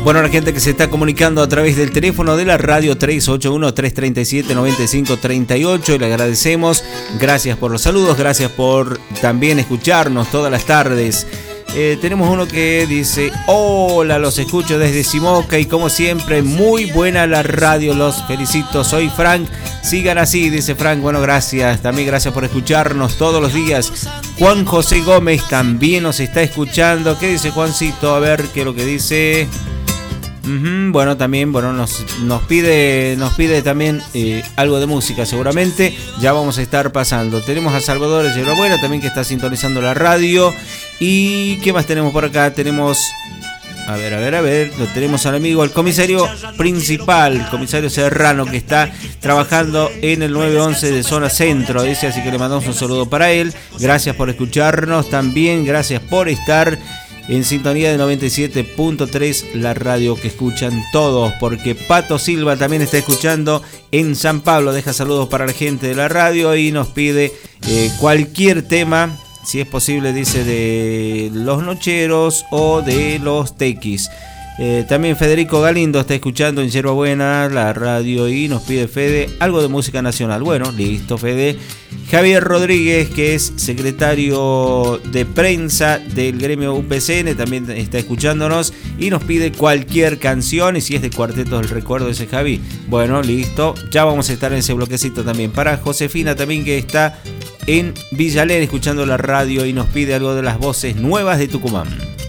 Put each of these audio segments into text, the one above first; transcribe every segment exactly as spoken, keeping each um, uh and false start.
Bueno, la gente que se está comunicando a través del teléfono de la radio tres ocho uno, tres tres siete, nueve cinco tres ocho, y le agradecemos. Gracias por los saludos, gracias por también escucharnos todas las tardes. Eh, tenemos uno que dice: hola, los escucho desde Simoca y como siempre muy buena la radio, los felicito, soy Frank, sigan así, dice Frank. Bueno, gracias, también gracias por escucharnos todos los días. Juan José Gómez también nos está escuchando. ¿Qué dice Juancito? A ver qué es lo que dice. Uh-huh. Bueno, también bueno nos, nos pide nos pide también eh, algo de música, seguramente ya vamos a estar pasando. Tenemos a Salvador Yerobuena también, que está sintonizando la radio. ¿Y qué más tenemos por acá? Tenemos, a ver, a ver, a ver, lo tenemos al amigo, el comisario principal, el comisario Serrano, que está trabajando en el nueve once de zona centro, dice, así que le mandamos un saludo para él. Gracias por escucharnos también, gracias por estar en sintonía de noventa y siete punto tres, la radio que escuchan todos, porque Pato Silva también está escuchando en San Pablo. Deja saludos para la gente de la radio y nos pide eh, cualquier tema, si es posible, dice, de los Nocheros o de los Tequis. Eh, también Federico Galindo está escuchando en Yerba Buena la radio y nos pide, Fede, algo de música nacional. Bueno, listo, Fede. Javier Rodríguez, que es secretario de prensa del gremio U P C N, también está escuchándonos y nos pide cualquier canción, y si es de Cuartetos del Recuerdo, ese Javi. Bueno, listo, ya vamos a estar en ese bloquecito también. Para Josefina también, que está en Villalén escuchando la radio y nos pide algo de las voces nuevas de Tucumán.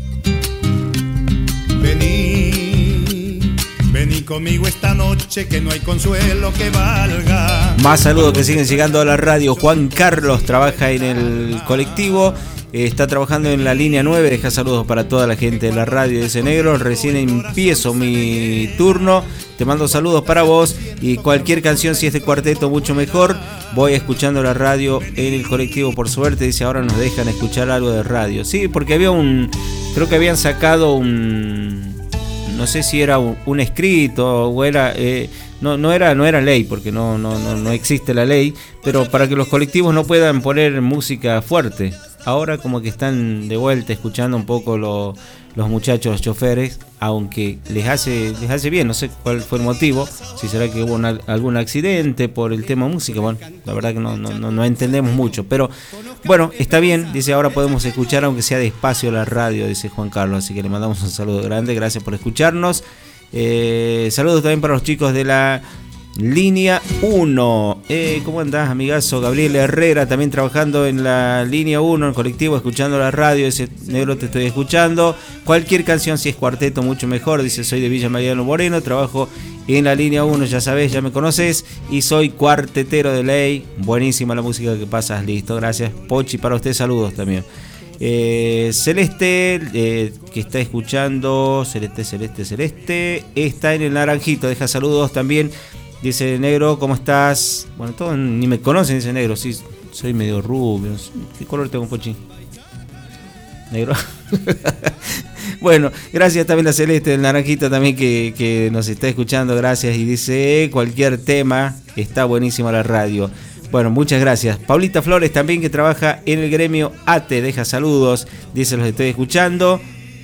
Vení, vení conmigo esta noche, que no hay consuelo que valga. Más saludos que siguen llegando a la radio. Juan Carlos trabaja en el colectivo, está trabajando en la línea nueve. Deja saludos para toda la gente de la radio de ese negro. Recién empiezo mi turno. Te mando saludos para vos y cualquier canción, si es de cuarteto, mucho mejor. Voy escuchando la radio en el colectivo, por suerte, dice, ahora nos dejan escuchar algo de radio. Sí, porque había un, creo que habían sacado un, no sé si era un, un escrito o era, eh, no, no era, no era ley, porque no, no, no, no existe la ley, pero para que los colectivos no puedan poner música fuerte. Ahora como que están de vuelta escuchando un poco lo, los muchachos, los choferes, aunque les hace les hace bien, no sé cuál fue el motivo, si será que hubo una, algún accidente por el tema música, bueno, la verdad que no, no, no, no entendemos mucho, pero bueno, está bien, dice, ahora podemos escuchar aunque sea despacio la radio, dice Juan Carlos, así que le mandamos un saludo grande, gracias por escucharnos. Eh, saludos también para los chicos de la línea uno. Eh, ¿Cómo andás, amigazo? Gabriel Herrera también trabajando en la línea uno, en el colectivo, escuchando la radio. Ese negro, te estoy escuchando. Cualquier canción, si es cuarteto, mucho mejor. Dice, soy de Villa Mariano Moreno, trabajo en la línea uno, ya sabés, ya me conoces, y soy cuartetero de ley. Buenísima la música que pasas, listo, gracias. Pochi, para usted saludos también. Eh, Celeste, eh, que está escuchando, Celeste, Celeste, Celeste, está en el Naranjito, deja saludos también. Dice, negro, ¿cómo estás? Bueno, todos ni me conocen, dice negro. Sí, soy medio rubio. ¿Qué color tengo, Pochi? Negro. Bueno, gracias también a Celeste del Naranjito también que, que nos está escuchando. Gracias. Y dice, cualquier tema, está buenísima la radio. Bueno, muchas gracias. Paulita Flores también, que trabaja en el gremio A T E, deja saludos. Dice, los estoy escuchando.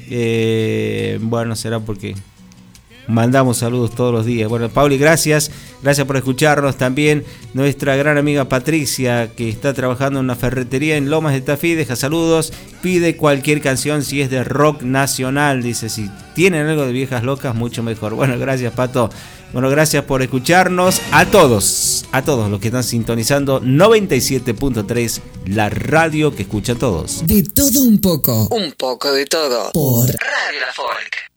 Eh, bueno, será porque mandamos saludos todos los días. Bueno, Pauli, gracias. Gracias por escucharnos también. Nuestra gran amiga Patricia, que está trabajando en una ferretería en Lomas de Tafí, deja saludos. Pide cualquier canción, si es de rock nacional. Dice, si tienen algo de viejas locas, mucho mejor. Bueno, gracias, Pato. Bueno, gracias por escucharnos. A todos, a todos los que están sintonizando noventa y siete punto tres, la radio que escuchan todos. De todo un poco. Un poco de todo. Por Radio La Folk.